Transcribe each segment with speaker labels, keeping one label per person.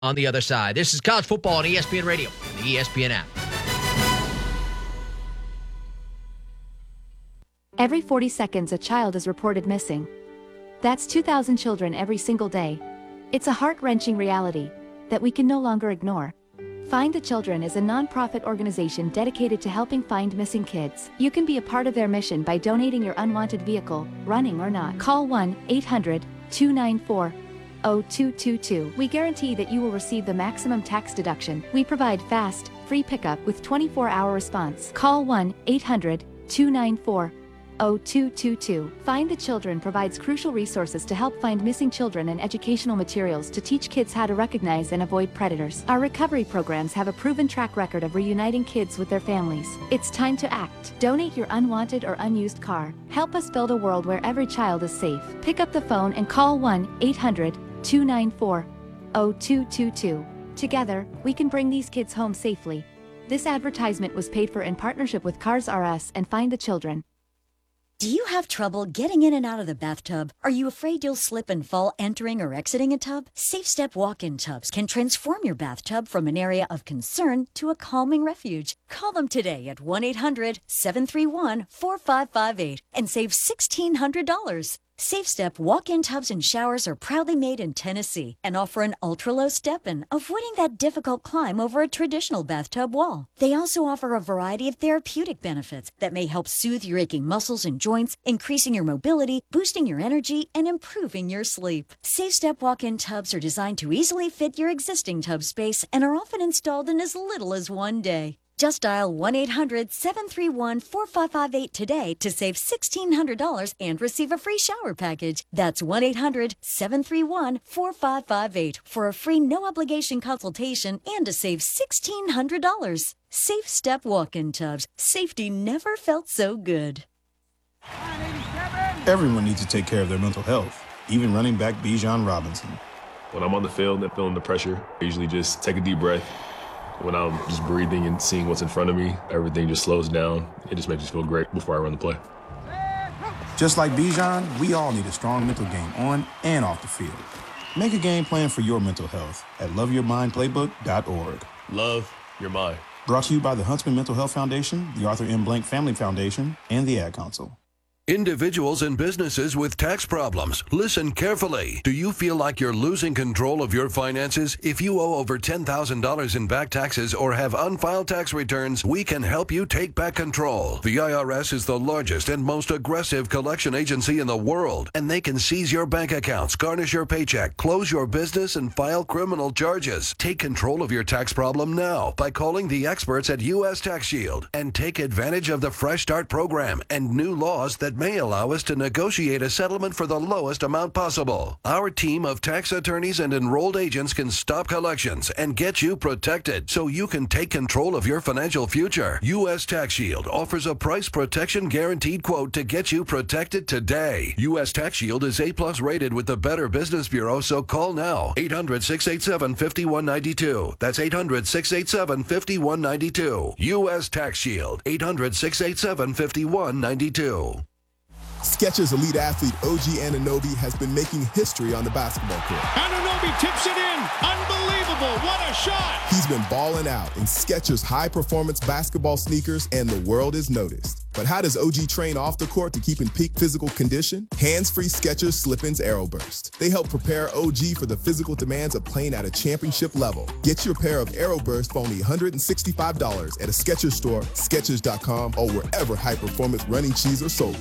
Speaker 1: on the other side. This is college football on ESPN Radio and the ESPN app.
Speaker 2: Every 40 seconds, a child is reported missing. That's 2,000 children every single day. It's a heart-wrenching reality that we can no longer ignore. Find the Children is a non-profit organization dedicated to helping find missing kids. You can be a part of their mission by donating your unwanted vehicle, running or not. Call 1-800-294-0222. We guarantee that you will receive the maximum tax deduction. We provide fast, free pickup with 24-hour response. Call 1-800-294-0222. Find the Children provides crucial resources to help find missing children and educational materials to teach kids how to recognize and avoid predators. Our recovery programs have a proven track record of reuniting kids with their families. It's time to act. Donate your unwanted or unused car. Help us build a world where every child is safe. Pick up the phone and call 1-800-294-0222. Together, we can bring these kids home safely. This advertisement was paid for in partnership with Cars R Us and Find the Children.
Speaker 3: Do you have trouble getting in and out of the bathtub? Are you afraid you'll slip and fall entering or exiting a tub? Safe Step walk-in tubs can transform your bathtub from an area of concern to a calming refuge. Call them today at 1-800-731-4558 and save $1,600. Safe Step walk-in tubs and showers are proudly made in Tennessee and offer an ultra-low step-in, avoiding that difficult climb over a traditional bathtub wall. They also offer a variety of therapeutic benefits that may help soothe your aching muscles and joints, increasing your mobility, boosting your energy, and improving your sleep. Safe Step walk-in tubs are designed to easily fit your existing tub space and are often installed in as little as one day. Just dial 1-800-731-4558 today to save $1,600 and receive a free shower package. That's 1-800-731-4558 for a free no-obligation consultation and to save $1,600. Safe Step walk-in tubs. Safety never felt so good.
Speaker 4: Everyone needs to take care of their mental health, even running back Bijan Robinson.
Speaker 5: When I'm on the field and feeling the pressure, I usually just take a deep breath. When I'm just breathing and seeing what's in front of me, everything just slows down. It just makes me feel great before I run the play.
Speaker 4: Just like Bijan, we all need a strong mental game on and off the field. Make a game plan for your mental health at loveyourmindplaybook.org.
Speaker 5: Love your mind.
Speaker 4: Brought to you by the Huntsman Mental Health Foundation, the Arthur M. Blank Family Foundation, and the Ad Council.
Speaker 6: Individuals and businesses with tax problems, listen carefully. Do you feel like you're losing control of your finances? If you owe over $10,000 in back taxes or have unfiled tax returns, we can help you take back control. The IRS is the largest and most aggressive collection agency in the world, and they can seize your bank accounts, garnish your paycheck, close your business, and file criminal charges. Take control of your tax problem now by calling the experts at U.S. Tax Shield and take advantage of the Fresh Start program and new laws that may allow us to negotiate a settlement for the lowest amount possible. Our team of tax attorneys and enrolled agents can stop collections and get you protected so you can take control of your financial future. U.S. Tax Shield offers a price protection guaranteed quote to get you protected today. U.S. Tax Shield is A+ rated with the Better Business Bureau, so call now. 800-687-5192. That's 800-687-5192. U.S. Tax Shield. 800-687-5192.
Speaker 7: Skechers elite athlete OG Anunoby has been making history on the basketball court.
Speaker 8: Anunoby tips it in. Unbelievable. What a shot.
Speaker 7: He's been balling out in Skechers high-performance basketball sneakers, and the world is noticed. But how does OG train off the court to keep in peak physical condition? Hands-free Skechers Slip-ins Aeroburst. They help prepare OG for the physical demands of playing at a championship level. Get your pair of Aeroburst for only $165 at a Skechers store, Skechers.com, or wherever high-performance running shoes are sold.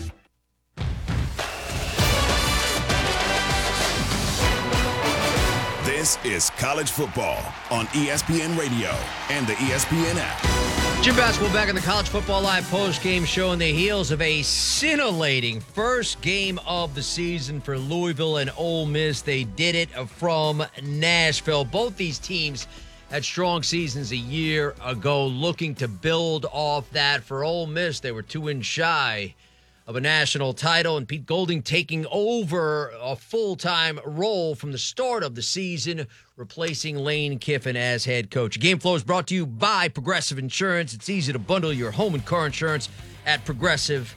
Speaker 9: This is college football on ESPN Radio and the ESPN app.
Speaker 1: Jim Basketball back on the College Football Live post-game show on the heels of a scintillating first game of the season for Louisville and Ole Miss. They did it from Nashville. Both these teams had strong seasons a year ago, looking to build off that. For Ole Miss, they were 2 wins shy of a national title, and Pete Golding taking over a full-time role from the start of the season, replacing Lane Kiffin as head coach. Game Flow is brought to you by Progressive Insurance. It's easy to bundle your home and car insurance at Progressive.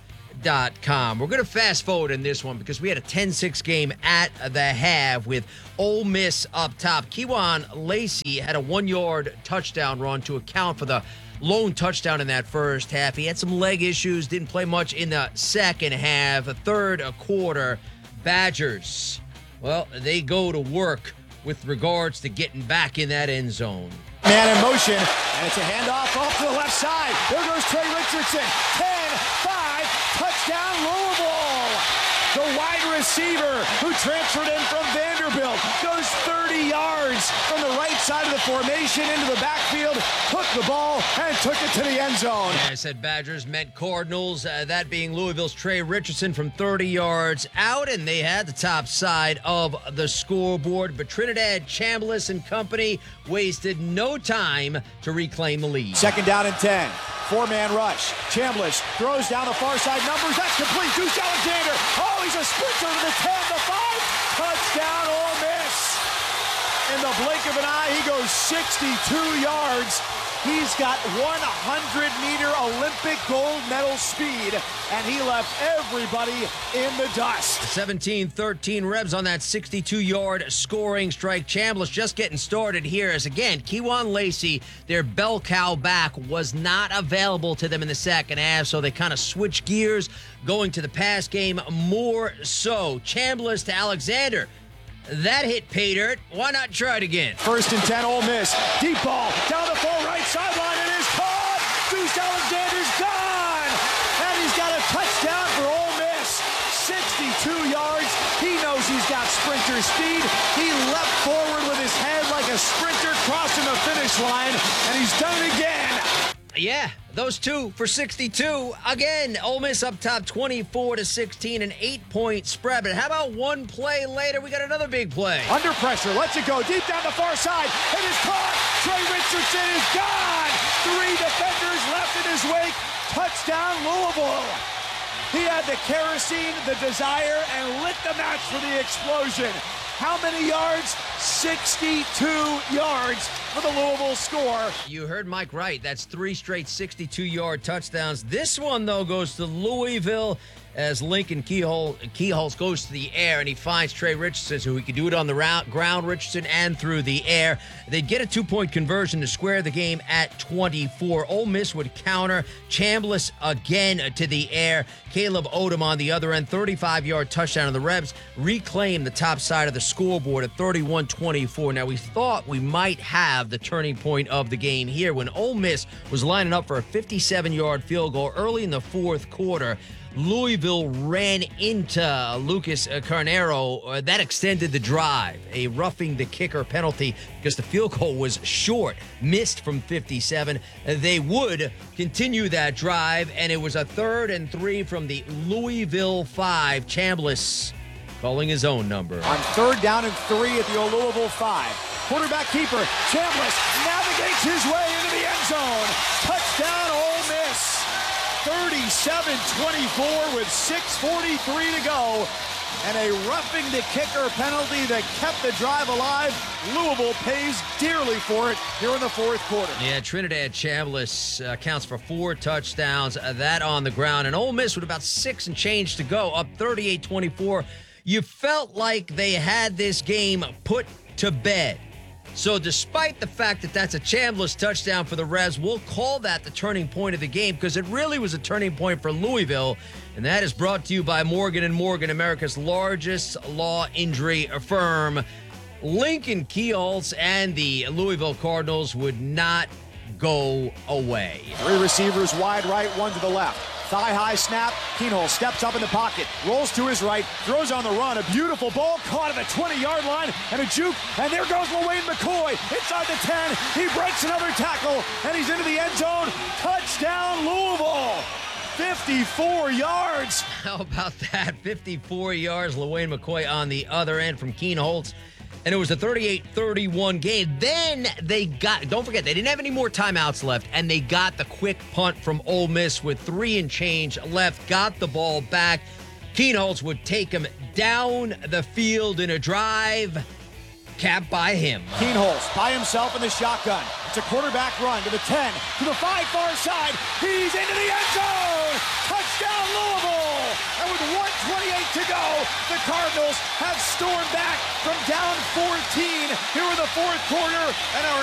Speaker 1: ESPN.com. We're going to fast forward in this one because we had a 10-6 game at the half with Ole Miss up top. Kewan Lacey had a 1-yard touchdown run to account for the lone touchdown in that first half. He had some leg issues, didn't play much in the second half. A third quarter, Badgers, well, they go to work with regards to getting back in that end zone.
Speaker 8: Man in motion, and it's a handoff off to the left side. There goes Trey Richardson. 10-5, touchdown Louisville. The wide receiver who transferred in from Vanderbilt goes 30 yards from the right side of the formation into the backfield, took the ball, and took it to the end zone.
Speaker 1: Yeah, I said Badgers meant Cardinals, that being Louisville's Trey Richardson from 30 yards out, and they had the top side of the scoreboard. But Trinidad Chambliss and company wasted no time to reclaim the lead.
Speaker 8: 2nd down and 10. 4-man rush. Chambliss throws down the far side numbers. That's complete. Deuce Alexander. Oh, he's a sprinter to the 10, the 5. Touchdown, Ole Miss. In the blink of an eye, he goes 62 yards. He's got 100-meter Olympic gold medal speed, and he left everybody in the dust.
Speaker 1: 17-13 Rebs on that 62-yard scoring strike. Chambliss just getting started here as, again, Kewan Lacey, their bell cow back, was not available to them in the second half, so they kind of switched gears, going to the pass game more so. Chambliss to Alexander. That hit pay dirt. Why not try it again?
Speaker 8: 1st and 10, Ole Miss. Deep ball down the far right sideline. It is caught. Deuce Alexander's gone. And he's got a touchdown for Ole Miss. 62 yards. He knows he's got sprinter speed. He leapt forward with his head like a sprinter crossing the finish line. And he's done it again.
Speaker 1: Yeah, those two for 62. Again, Ole Miss up top 24-16, an 8-point spread. But how about one play later? We got another big play.
Speaker 8: Under pressure, lets it go deep down the far side. It is caught. Trey Richardson is gone. 3 defenders left in his wake. Touchdown, Louisville. He had the kerosene, the desire, and lit the match for the explosion. How many yards? 62 yards for the Louisville score.
Speaker 1: You heard Mike right. That's 3 straight 62-yard touchdowns. This one, though, goes to Louisville as Lincoln Keyholz goes to the air, and he finds Trey Richardson, so he could do it on the ground, Richardson, and through the air. They'd get a 2-point conversion to square the game at 24. Ole Miss would counter. Chambliss again to the air. Caleb Odom on the other end. 35-yard touchdown, and the Rebs reclaim the top side of the scoreboard at 31-24. Now, we thought we might have the turning point of the game here when Ole Miss was lining up for a 57-yard field goal early in the fourth quarter. Louisville ran into Lucas Carnero. That extended the drive. A roughing the kicker penalty because the field goal was short, missed from 57. They would continue that drive, and it was a 3rd and 3 from the Louisville 5. Chambliss calling his own number.
Speaker 8: On 3rd down and 3 at the Louisville 5. Quarterback keeper, Chambliss navigates his way into the end zone. Touchdown, Ole Miss. 37-24 with 6:43 to go. And a roughing the kicker penalty that kept the drive alive. Louisville pays dearly for it here in the fourth quarter.
Speaker 1: Yeah, Trinidad Chambliss counts for 4 touchdowns, that on the ground. And Ole Miss with about 6 and change to go, up 38-24. You felt like they had this game put to bed. So despite the fact that that's a Chambliss touchdown for the Revs, we'll call that the turning point of the game because it really was a turning point for Louisville. And that is brought to you by Morgan & Morgan, America's largest law injury firm. Lincoln Keyholz and the Louisville Cardinals would not go away.
Speaker 8: 3 receivers wide right, 1 to the left. Thigh-high snap. Keyholz steps up in the pocket, rolls to his right, throws on the run. A beautiful ball caught at the 20-yard line, and a juke. And there goes LaWayne McCoy inside the 10. He breaks another tackle, and he's into the end zone. Touchdown, Louisville. 54 yards.
Speaker 1: How about that? 54 yards. LaWayne McCoy on the other end from Keyholz. And it was a 38-31 game. Then they got, don't forget, they didn't have any more timeouts left, and they got the quick punt from Ole Miss with 3 and change left, got the ball back. Keyholz would take him down the field in a drive, capped by him.
Speaker 8: Keyholz by himself in the shotgun. It's a quarterback run to the 10, to the 5 far side. He's into the end zone. Touchdown, Louisville. And with 1:28 to go, the Cardinals have stormed back from down 14 here in the fourth quarter. And our